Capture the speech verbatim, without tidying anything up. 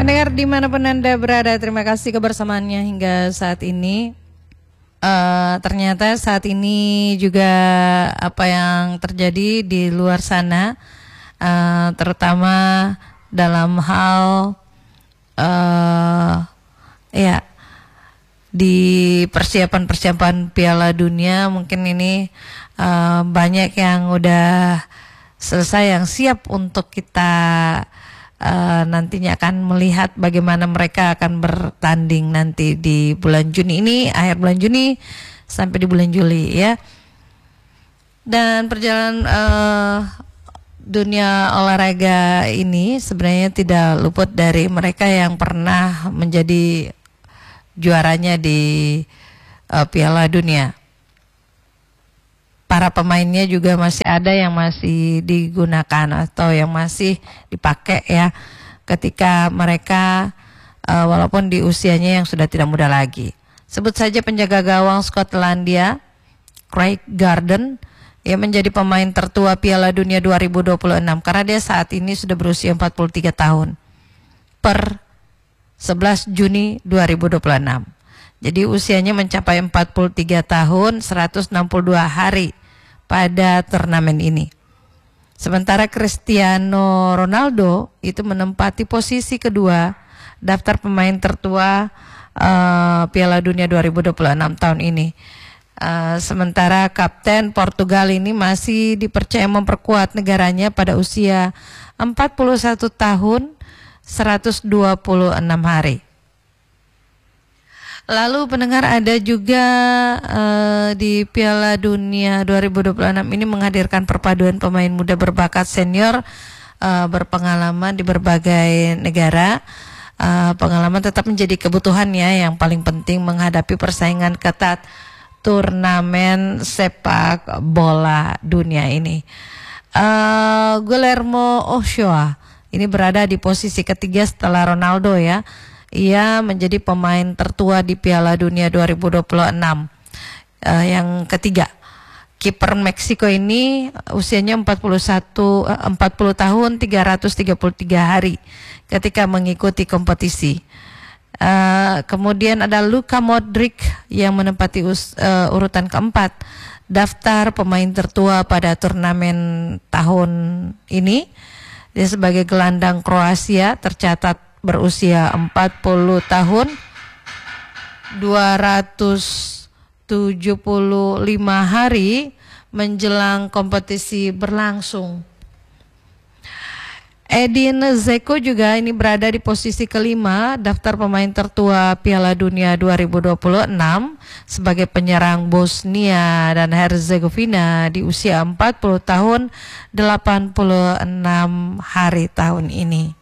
Pendengar dimanapun Anda berada, terima kasih kebersamaannya hingga saat ini. Uh, ternyata saat ini juga apa yang terjadi di luar sana, uh, terutama dalam hal uh, ya di persiapan-persiapan Piala Dunia, mungkin ini uh, banyak yang udah selesai, yang siap untuk kita uh, nantinya akan melihat bagaimana mereka akan bertanding nanti di bulan Juni ini, akhir bulan Juni sampai di bulan Juli ya. Dan perjalanan uh, dunia olahraga ini sebenarnya tidak luput dari mereka yang pernah menjadi juaranya di uh, Piala Dunia. Para pemainnya juga masih ada yang masih digunakan atau yang masih dipakai ya, ketika mereka uh, walaupun di usianya yang sudah tidak muda lagi. Sebut saja penjaga gawang Skotlandia Craig Gordon yang menjadi pemain tertua Piala Dunia dua ribu dua puluh enam karena dia saat ini sudah berusia empat puluh tiga tahun per sebelas Juni dua ribu dua puluh enam. Jadi usianya mencapai empat puluh tiga tahun seratus enam puluh dua hari pada turnamen ini. Sementara Cristiano Ronaldo itu menempati posisi kedua daftar pemain tertua uh, Piala Dunia dua ribu dua puluh enam tahun ini. Uh, sementara kapten Portugal ini masih dipercaya memperkuat negaranya pada usia empat puluh satu tahun seratus dua puluh enam hari. Lalu pendengar, ada juga uh, di Piala Dunia dua ribu dua puluh enam ini menghadirkan perpaduan pemain muda berbakat senior uh, berpengalaman di berbagai negara. Uh, pengalaman tetap menjadi kebutuhan ya, yang paling penting menghadapi persaingan ketat turnamen sepak bola dunia ini. Uh, Guillermo Ochoa ini berada di posisi ketiga setelah Ronaldo ya. Ia menjadi pemain tertua di Piala Dunia dua ribu dua puluh enam uh, yang ketiga. Kiper Meksiko ini usianya empat puluh satu, empat puluh tahun tiga ratus tiga puluh tiga hari ketika mengikuti kompetisi. Uh, kemudian ada Luka Modric yang menempati us, uh, urutan keempat daftar pemain tertua pada turnamen tahun ini. Dia sebagai gelandang Kroasia tercatat berusia empat puluh tahun dua ratus tujuh puluh lima hari menjelang kompetisi berlangsung. Edin Dzeko juga ini berada di posisi kelima daftar pemain tertua Piala Dunia dua ribu dua puluh enam sebagai penyerang Bosnia dan Herzegovina di usia empat puluh tahun delapan puluh enam hari tahun ini.